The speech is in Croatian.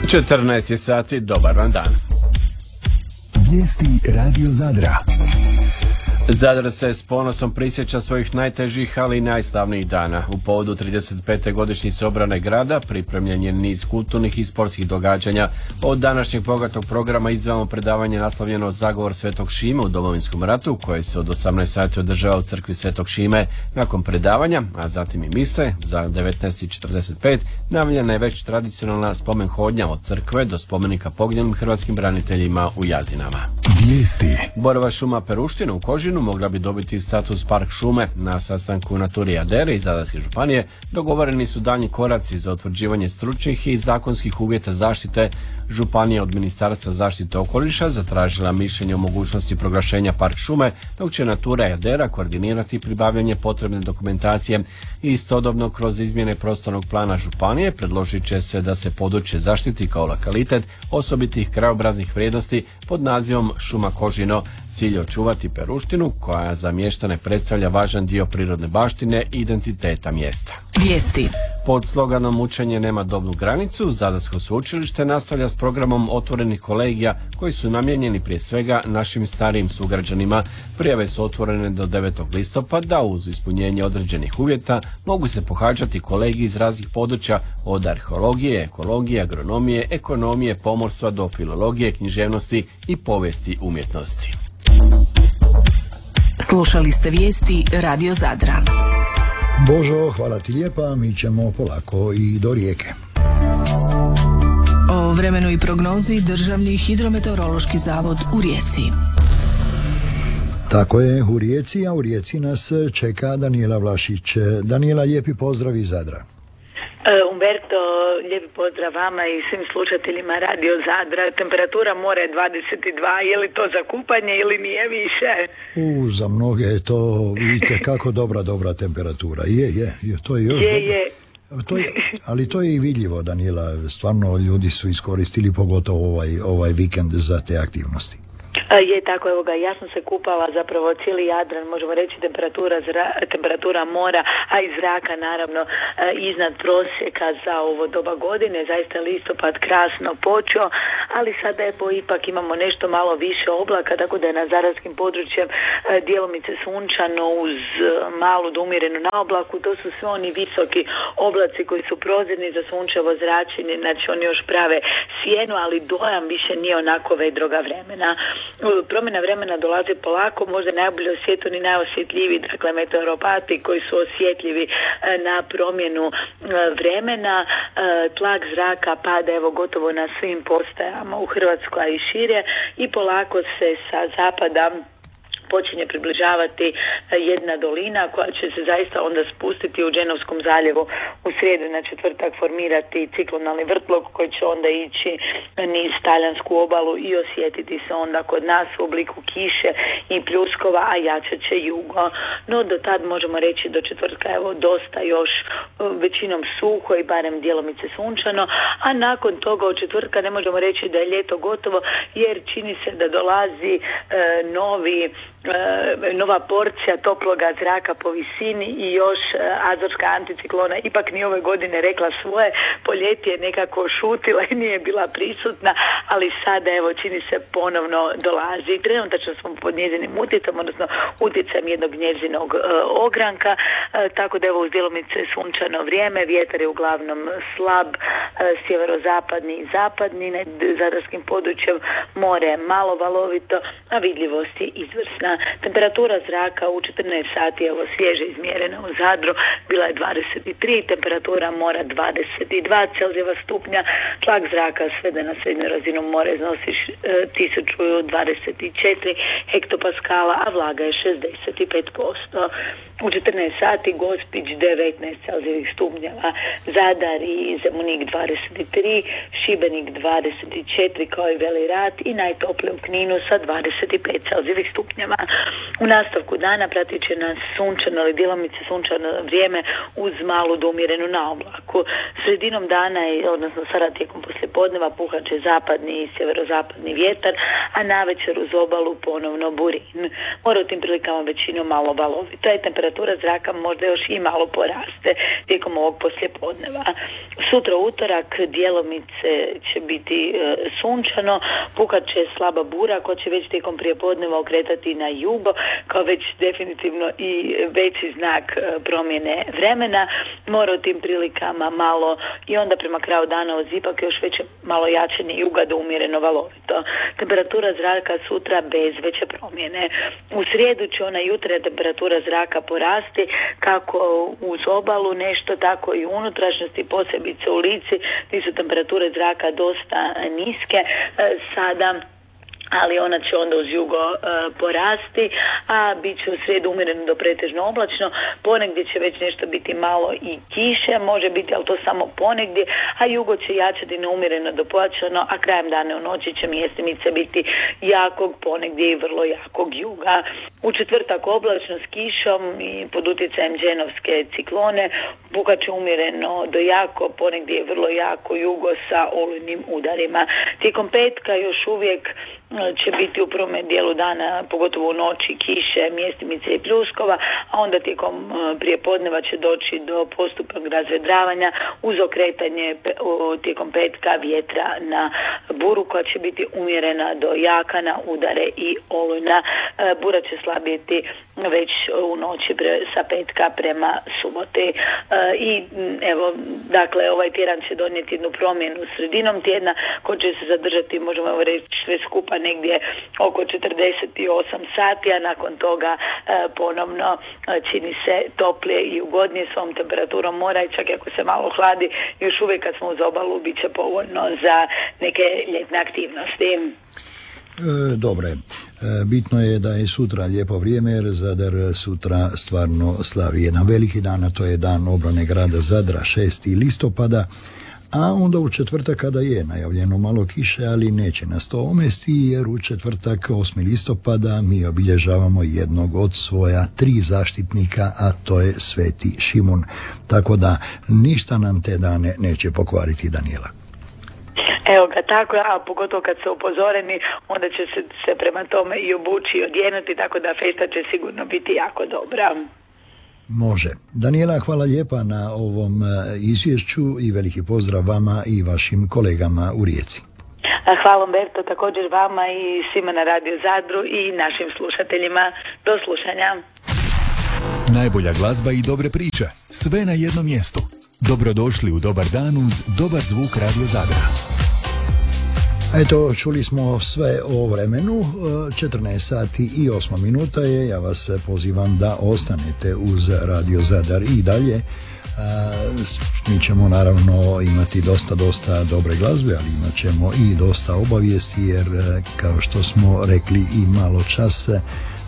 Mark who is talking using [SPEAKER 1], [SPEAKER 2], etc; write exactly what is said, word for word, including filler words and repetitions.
[SPEAKER 1] četrnaest je sati, dobar vam dan.
[SPEAKER 2] Vijesti Radio Zadra.
[SPEAKER 1] Zadar se s ponosom prisjeća svojih najtežih, ali i najslavnijih dana. U povodu trideset pete godišnjice obrane grada pripremljen je niz kulturnih i sportskih događanja. Od današnjeg bogatog programa izdvajamo predavanje naslovljeno Zagovor Svetog Šime u Domovinskom ratu, koje se od osamnaest sati održava u crkvi Svetog Šime. Nakon predavanja, a zatim i mise, za devetnaest i četrdeset pet najavljena je već tradicionalna spomen hodnja od crkve do spomenika poginulim hrvatskim braniteljima u Jazinama.
[SPEAKER 2] Vijesti.
[SPEAKER 1] Borova šuma Peruština u Kožinu mogla bi dobiti status park šume. Na sastanku Naturi Adere i Zadarske županije dogovoreni su daljnji koraci za utvrđivanje stručnih i zakonskih uvjeta zaštite. Županija od Ministarstva zaštite okoliša zatražila mišljenje o mogućnosti proglašenja park šume, dok će Natura Adera koordinirati pribavljanje potrebne dokumentacije. Istodobno, kroz izmjene prostornog plana županije predložit će se da se područje zaštiti kao lokalitet osobitih krajobraznih vrijednosti pod nazivom Šuma Kožino. Cilj je očuvati Peruštinu, koja za mještane predstavlja važan dio prirodne baštine i identiteta mjesta.
[SPEAKER 3] Vijesti.
[SPEAKER 1] Pod sloganom Učenje nema dobnu granicu, Zadarsko sveučilište nastavlja s programom otvorenih kolegija koji su namijenjeni prije svega našim starijim sugrađanima. Prijave su otvorene do devetog listopada. Uz ispunjenje određenih uvjeta mogu se pohađati kolegiji iz raznih područja, od arheologije, ekologije, agronomije, ekonomije, pomorstva do filologije, književnosti i povijesti umjetnosti.
[SPEAKER 3] Slušali ste vijesti Radio Zadra.
[SPEAKER 4] Božo, hvala ti lijepa, mi ćemo polako i do Rijeke.
[SPEAKER 3] O vremenu i prognozi Državni hidrometeorološki zavod u Rijeci.
[SPEAKER 4] Tako je, u Rijeci, a u Rijeci nas čeka Danijela Vlašić. Daniela, lijepi pozdrav iz Zadra.
[SPEAKER 5] Uh, Umberto, lijepi pozdrav vama i svim slušateljima Radio Zadra. Temperatura mora je dvadeset dva, je li to za kupanje ili nije više?
[SPEAKER 4] U, za mnoge je to, vidite, kako dobra, dobra temperatura. Je, je, je to je još
[SPEAKER 5] je,
[SPEAKER 4] dobro.
[SPEAKER 5] Je.
[SPEAKER 4] To je, ali to je i vidljivo, Daniela. Stvarno ljudi su iskoristili pogotovo ovaj, ovaj vikend za te aktivnosti.
[SPEAKER 5] Je tako, evo ga, ja sam se kupala zapravo cijeli Jadran, možemo reći temperatura, zra, temperatura mora, a i zraka naravno iznad prosjeka za ovo doba godine. Zaista listopad krasno počeo, ali sada evo ipak imamo nešto malo više oblaka, tako da je na zadarskim područjem djelomice sunčano uz malu do umjerenu naoblaku. To su sve oni visoki oblaci koji su prozirni za sunčevo zračenje, znači oni još prave sjenu, ali dojam više nije onako vedroga vremena. Promjena vremena dolazi polako, možda najbolje osjetljeni, najosjetljiviji, dakle meteoropati koji su osjetljivi na promjenu vremena. Tlak zraka pada evo gotovo na svim postajama u Hrvatskoj, a i šire, i polako se sa zapada počinje približavati jedna dolina koja će se zaista onda spustiti u Dženovskom zaljevu u srijedu na četvrtak, formirati ciklonalni vrtlog koji će onda ići niz talijansku obalu i osjetiti se onda kod nas u obliku kiše i pljuskova, a jačat će jugo. No do tad možemo reći do četvrtka evo dosta još većinom suho i barem djelomice sunčano, a nakon toga od četvrtka ne možemo reći da je ljeto gotovo, jer čini se da dolazi e, novi nova porcija toploga zraka po visini i još azorska anticiklona ipak ni ove godine rekla svoje. Po ljeti je nekako šutila i nije bila prisutna, ali sada evo čini se ponovno dolazi. Trenutačno smo pod njezinim utjecom, odnosno utjecajem jednog njezinog uh, ogranka, uh, tako da evo uz djelomice sunčano vrijeme, vjetar je uglavnom slab, uh, sjeverozapadni i zapadni, nad zadarskim područjem more malo valovito, a vidljivost je izvrsna. Temperatura zraka u četrnaest sati, evo svježe izmjerena u Zadru, bila je dvadeset tri, temperatura mora dvadeset dva Celzijeva stupnja, tlak zraka sveden na srednju razinu mora iznosi tisuću dvadeset četiri hektopaskala, a vlaga je šezdeset pet posto. U četrnaest sati Gospić devetnaest Celzijevih stupnjeva, Zadar i Zemunik dvadeset tri, Šibenik dvadeset četiri kao i Veli Rat i najtoplije u Kninu sa dvadeset pet Celzijevih stupnjeva. U nastavku dana pratit će nas sunčano ili djelomice sunčano vrijeme uz malu do umjerenu naoblaku. Sredinom dana, odnosno sada tijekom poslijepodneva, puhat će zapadni i sjeverozapadni vjetar, a navečer uz obalu ponovno burin. More u tim prilikama većinom malo valovita i temperatura zraka možda još i malo poraste tijekom ovog poslijepodneva. Sutra utorak djelomice će biti e, sunčano, puhat će slaba bura koja će već tijekom prijepodneva okretati na jugo, kao već definitivno i veći znak e, promjene vremena. More u tim prilikama malo i onda prema kraju dana uz ipak još već malo jačanje juga do umjereno valovito. Temperatura zraka sutra bez veće promjene. U srijedu će ona jutra temperatura zraka porasti kako uz obalu nešto, tako i u unutrašnjosti, posebice u Lici, gdje su temperature zraka dosta niske. E, sada ali ona će onda uz jugo e, porasti, a bit će u srijedu umjereno do pretežno oblačno, ponegdje će već nešto biti malo i kiše, može biti, ali to samo ponegdje, a jugo će jačati na umjereno do pojačano, a krajem dana u noći će mjestimice biti jakog, ponegdje i vrlo jakog juga. U četvrtak oblačno s kišom i pod utjecajem dženovske ciklone, puhat će umjereno do jako, ponegdje je vrlo jako jugo sa olujnim udarima. Tijekom petka još uvijek će biti u prvome dijelu dana, pogotovo u noći, kiše, mjestimice i pljuskova, a onda tijekom prijepodneva će doći do postupnog razvedravanja uz okretanje tijekom petka vjetra na buru koja će biti umjerena do jaka na udare i olujna. Bura će slabiti već u noći sa petka prema suboti. I evo, dakle, ovaj tjedan će donijeti jednu promjenu sredinom tjedna koja će se zadržati, možemo reći, sve skupa negdje oko četrdeset osam sati, a nakon toga e, ponovno e, čini se toplije i ugodnije s ovom temperaturom mora i čak ako se malo hladi, još uvijek kad smo uz obalu bit će povoljno za neke ljetne aktivnosti.
[SPEAKER 4] E, dobro je. E, bitno je da je sutra lijepo vrijeme jer Zadar sutra stvarno slavi jedan veliki dan, a to je dan obrane grada Zadra šesti listopada. A onda u četvrtak kada je najavljeno malo kiše, ali neće nas to omesti jer u četvrtak osmi listopada mi obilježavamo jednog od svoja tri zaštitnika, a to je Sveti Šimun. Tako da ništa nam te dane neće pokvariti, Danijela.
[SPEAKER 5] Evo ga, tako, a pogotovo kad su upozoreni, onda će se, se prema tome i obući i odjenuti, tako da festa će sigurno biti jako dobra.
[SPEAKER 4] Može. Danijela, hvala lijepa na ovom izvješću i veliki pozdrav vama i vašim kolegama u Rijeci.
[SPEAKER 5] Hvala Umberto, također vama i svima na Radio Zadru i našim slušateljima. Do slušanja.
[SPEAKER 2] Najbolja glazba i dobre priče, sve na jednom mjestu. Dobrodošli u dobar dan uz dobar zvuk Radio Zadra.
[SPEAKER 4] Eto, čuli smo sve o vremenu, četrnaest sati i osam minuta je, ja vas pozivam da ostanete uz Radio Zadar i dalje. Mi ćemo naravno imati dosta, dosta dobre glazbe, ali imat ćemo i dosta obavijesti jer, kao što smo rekli i malo čas,